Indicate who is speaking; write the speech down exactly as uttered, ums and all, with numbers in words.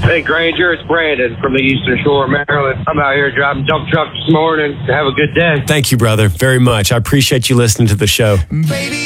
Speaker 1: Hey, Granger, it's Brandon from the Eastern Shore of Maryland. I'm out here driving dump truck this morning. Have a good day.
Speaker 2: Thank you, brother, very much. I appreciate you listening to the show.
Speaker 3: Baby.